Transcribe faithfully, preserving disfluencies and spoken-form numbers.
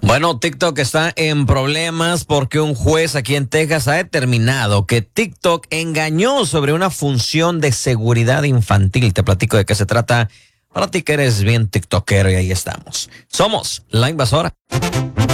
Bueno, TikTok está en problemas porque un juez aquí en Texas ha determinado que TikTok engañó sobre una función de seguridad infantil. Te platico de qué se trata para ti que eres bien tiktokero y ahí estamos. Somos La Invasora.